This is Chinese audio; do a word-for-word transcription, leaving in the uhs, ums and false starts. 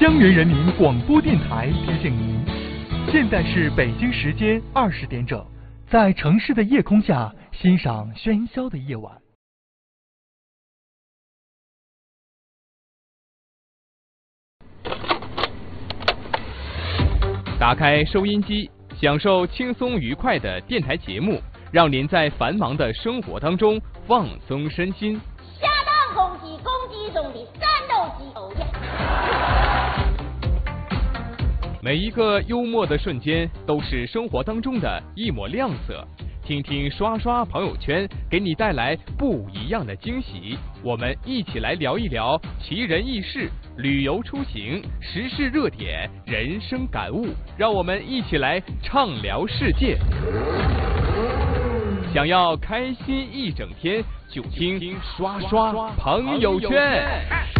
江源人民广播电台提醒您，现在是北京时间二十点整，在城市的夜空下欣赏喧嚣的夜晚。 打开收音机，享受轻松愉快的电台节目，让您在繁忙的生活当中放松身心。 下当空气，公鸡中的战斗机，哦耶！ 每一个幽默的瞬间，都是生活当中的一抹亮色。听听刷刷朋友圈，给你带来不一样的惊喜。我们一起来聊一聊奇人异事、旅游出行、时事热点、人生感悟，让我们一起来畅聊世界。想要开心一整天，就听刷刷朋友圈。